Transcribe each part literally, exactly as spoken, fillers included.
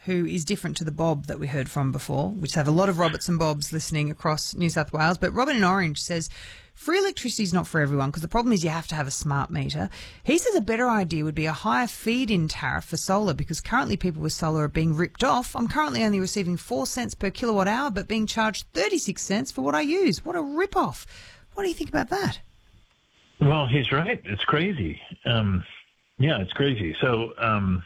who is different to the Bob that we heard from before, which have a lot of Roberts and Bobs listening across New South Wales. But Robin in Orange says, free electricity is not for everyone because the problem is you have to have a smart meter. He says a better idea would be a higher feed-in tariff for solar because currently people with solar are being ripped off. I'm currently only receiving four cents per kilowatt hour but being charged thirty-six cents for what I use. What a rip-off. What do you think about that? Well, he's right. It's crazy. Um, yeah, it's crazy. So, um,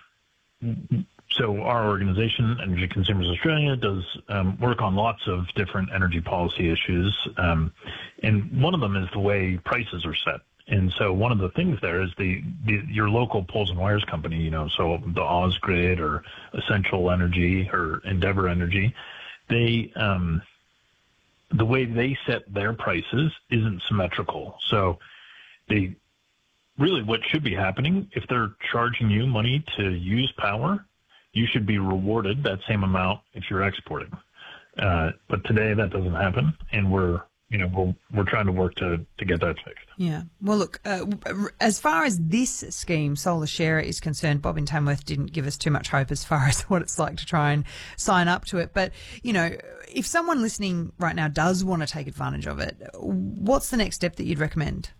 so our organization, Energy Consumers Australia, does um, work on lots of different energy policy issues. Um, and one of them is the way prices are set. And so one of the things there is the, the your local poles and wires company, you know, so the Ausgrid or Essential Energy or Endeavour Energy, they um, the way they set their prices isn't symmetrical. So they really what should be happening, if they're charging you money to use power, you should be rewarded that same amount if you're exporting. Uh, but today that doesn't happen, and we're you know we're we're trying to work to to get that fixed. Yeah. Well, look, uh, as far as this scheme, Solar Share, is concerned, Bob in Tamworth didn't give us too much hope as far as what it's like to try and sign up to it. But you know, if someone listening right now does want to take advantage of it, what's the next step that you'd recommend?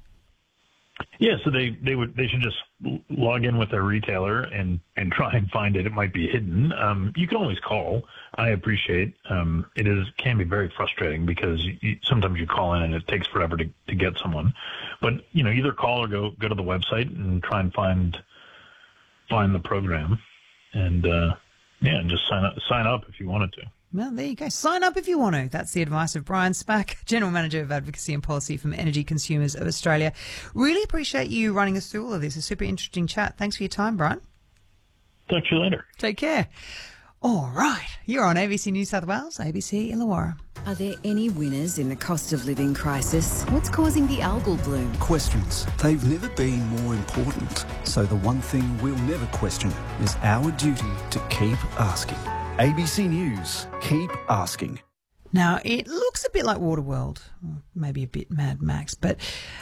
Yeah, so they, they would they should just log in with their retailer and, and try and find it. It might be hidden. Um, you can always call. I appreciate um, it is can be very frustrating because you, sometimes you call in and it takes forever to, to get someone. But you know, either call or go go to the website and try and find find the program, and uh, yeah, and just sign up sign up if you wanted to. Well, there you go. Sign up if you want to. That's the advice of Brian Spack, General Manager of Advocacy and Policy from Energy Consumers of Australia. Really appreciate you running us through all of this. A super interesting chat. Thanks for your time, Brian. Talk to you later. Take care. All right. You're on A B C New South Wales, A B C Illawarra. Are there any winners in the cost of living crisis? What's causing the algal bloom? Questions. They've never been more important. So the one thing we'll never question is our duty to keep asking. A B C News, keep asking. Now, it looks a bit like Waterworld, or maybe a bit Mad Max, but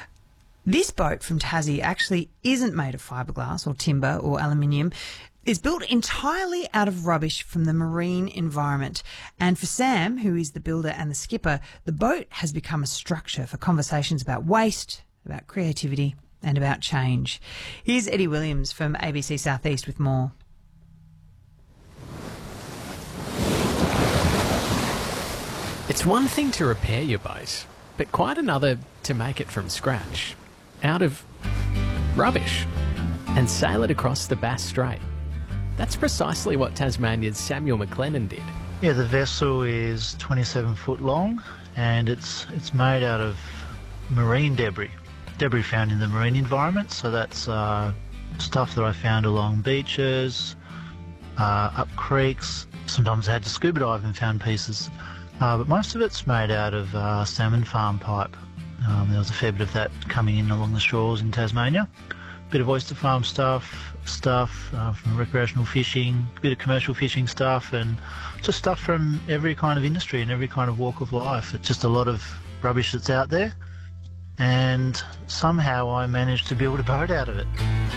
this boat from Tassie actually isn't made of fiberglass or timber or aluminium. It's built entirely out of rubbish from the marine environment. And for Sam, who is the builder and the skipper, the boat has become a structure for conversations about waste, about creativity, and about change. Here's Eddie Williams from A B C Southeast with more. It's one thing to repair your boat, but quite another to make it from scratch, out of rubbish, and sail it across the Bass Strait. That's precisely what Tasmania's Samuel McLennan did. Yeah, the vessel is twenty-seven foot long, and it's it's made out of marine debris, debris found in the marine environment. So that's uh, stuff that I found along beaches, uh, up creeks. Sometimes I had to scuba dive and found pieces. Uh, but most of it's made out of uh, salmon farm pipe. Um, there was a fair bit of that coming in along the shores in Tasmania. A bit of oyster farm stuff, stuff uh, from recreational fishing, a bit of commercial fishing stuff, and just stuff from every kind of industry and every kind of walk of life. It's just a lot of rubbish that's out there, and somehow I managed to build a boat out of it.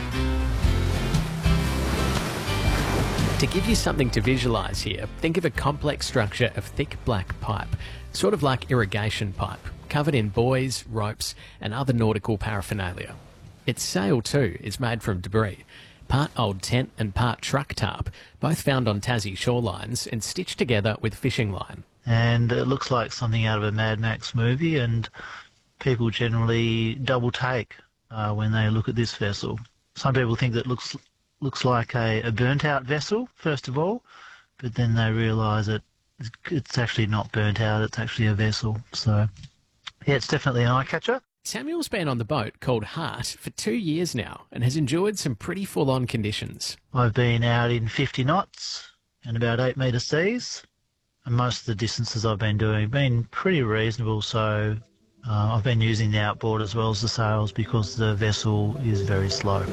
To give you something to visualise here, think of a complex structure of thick black pipe, sort of like irrigation pipe, covered in buoys, ropes and other nautical paraphernalia. Its sail too is made from debris, part old tent and part truck tarp, both found on Tassie shorelines and stitched together with fishing line. And it looks like something out of a Mad Max movie, and people generally double take uh, when they look at this vessel. Some people think that it looks looks like a, a burnt-out vessel, first of all, but then they realise that it's actually not burnt out, it's actually a vessel. So, yeah, it's definitely an eye-catcher. Samuel's been on the boat called Heart for two years now and has enjoyed some pretty full-on conditions. I've been out in fifty knots and about eight metre seas, and most of the distances I've been doing have been pretty reasonable, so uh, I've been using the outboard as well as the sails because the vessel is very slow.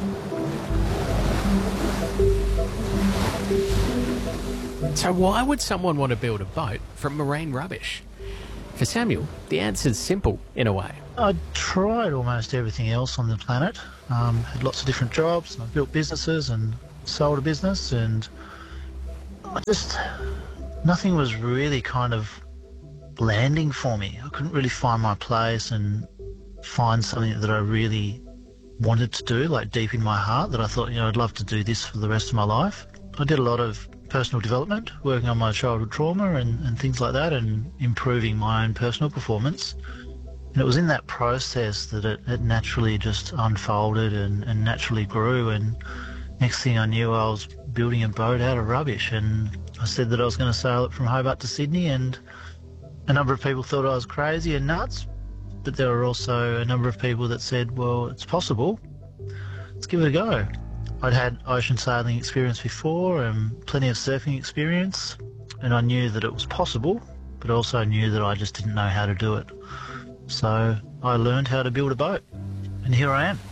So why would someone want to build a boat from marine rubbish? For Samuel, the answer's simple, in a way. I tried almost everything else on the planet. Um, had lots of different jobs. I built businesses and sold a business, and I just, nothing was really kind of landing for me. I couldn't really find my place and find something that I really wanted to do, like deep in my heart, that I thought, you know, I'd love to do this for the rest of my life. I did a lot of personal development, working on my childhood trauma and, and things like that, and improving my own personal performance. And it was in that process that it, it naturally just unfolded and, and naturally grew. And next thing I knew, I was building a boat out of rubbish. And I said that I was going to sail it from Hobart to Sydney, and a number of people thought I was crazy and nuts. But there were also a number of people that said, well, it's possible. Let's give it a go. I'd had ocean sailing experience before and plenty of surfing experience, and I knew that it was possible, but also knew that I just didn't know how to do it. So I learned how to build a boat, and here I am.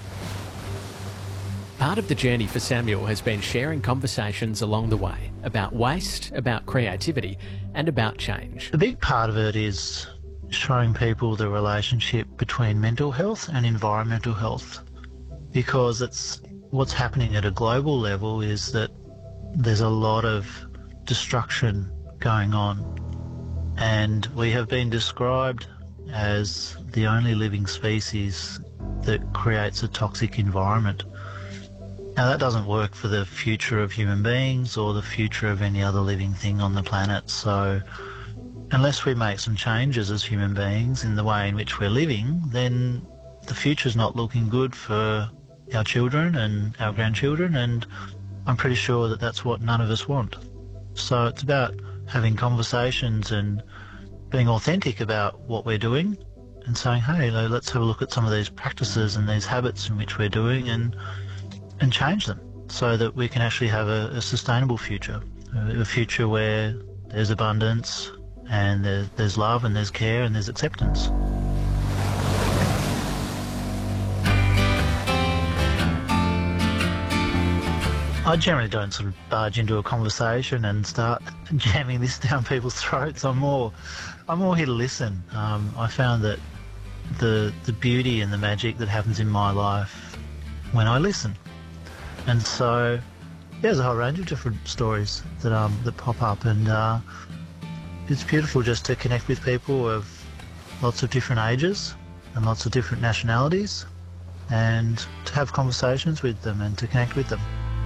Part of the journey for Samuel has been sharing conversations along the way about waste, about creativity, and about change. The big part of it is showing people the relationship between mental health and environmental health, because it's what's happening at a global level is that there's a lot of destruction going on, and we have been described as the only living species that creates a toxic environment. Now, that doesn't work for the future of human beings or the future of any other living thing on the planet. So unless we make some changes as human beings in the way in which we're living, then the future's not looking good for our children and our grandchildren, and I'm pretty sure that that's what none of us want. So it's about having conversations and being authentic about what we're doing and saying, hey, let's have a look at some of these practices and these habits in which we're doing and and change them so that we can actually have a, a sustainable future, a, a future where there's abundance and there's, there's love and there's care and there's acceptance. I generally don't sort of barge into a conversation and start jamming this down people's throats. I'm more, I'm more here to listen. Um, I found that the the beauty and the magic that happens in my life when I listen. And so yeah, there's a whole range of different stories that um that pop up, and uh, it's beautiful just to connect with people of lots of different ages and lots of different nationalities, and to have conversations with them and to connect with them.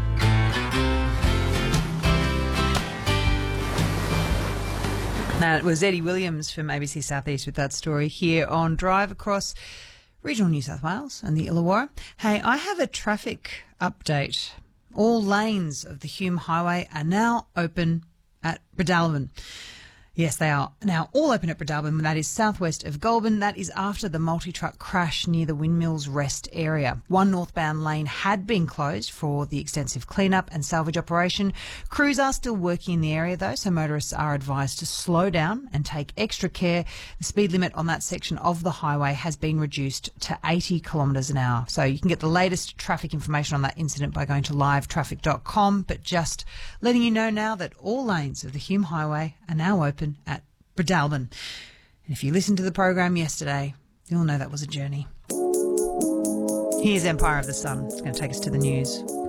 Now, it was Eddie Williams from A B C Southeast with that story here on Drive across regional New South Wales and the Illawarra. Hey, I have a traffic update. All lanes of the Hume Highway are now open at Bredalbin. Yes, they are now all open at Bredalbin. That is southwest of Goulburn. That is after the multi-truck crash near the Windmills Rest area. One northbound lane had been closed for the extensive cleanup and salvage operation. Crews are still working in the area though, so motorists are advised to slow down and take extra care. The speed limit on that section of the highway has been reduced to eighty kilometres an hour. So you can get the latest traffic information on that incident by going to live traffic dot com. But just letting you know now that all lanes of the Hume Highway are now open at Bredalbin. And if you listened to the program yesterday, you'll know that was a journey. Here's Empire of the Sun. It's going to take us to the news.